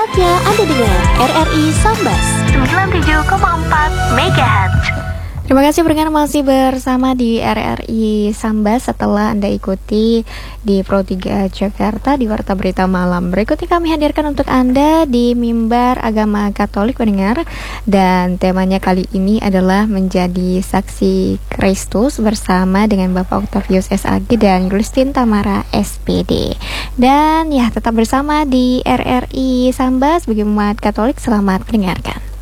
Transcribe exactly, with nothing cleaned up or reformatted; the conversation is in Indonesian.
Saatnya Anda dengar R R I Sambas sembilan puluh tujuh koma empat megahertz. Terima kasih pendengar masih bersama di R R I Sambas setelah Anda ikuti di Pro tiga Jakarta di Warta Berita Malam. Berikutnya kami hadirkan untuk Anda di Mimbar Agama Katolik pendengar, dan temanya kali ini adalah menjadi saksi Kristus bersama dengan Bapak Octavius S A G dan Gustin Tamara S P D. Dan ya, tetap bersama di R R I Sambas bagi umat Katolik. Selamat mendengarkan.